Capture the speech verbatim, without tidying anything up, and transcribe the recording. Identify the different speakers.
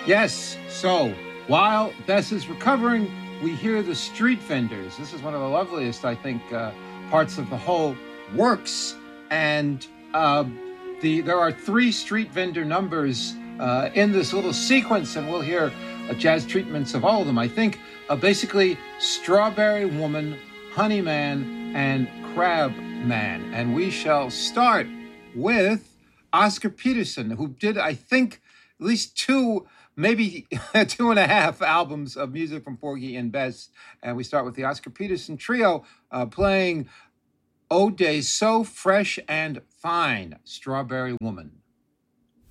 Speaker 1: Yes, so while Bess is recovering, we hear the street vendors. This is one of the loveliest, I think, uh, parts of the whole works. And uh, the there are three street vendor numbers uh, in this little sequence, and we'll hear uh, jazz treatments of all of them. I think uh, basically Strawberry Woman, Honey Man, and Crab Man. And we shall start with Oscar Peterson, who did, I think, at least two, maybe two and a half albums of music from Porgy and Bess. And we start with the Oscar Peterson Trio uh, playing Oh Day So Fresh and Fine, Strawberry Woman.